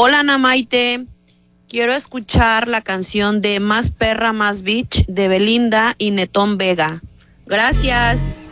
Hola, Ana Maite. Quiero escuchar la canción de Más Perra, Más Bitch de Belinda y Netón Vega. Gracias.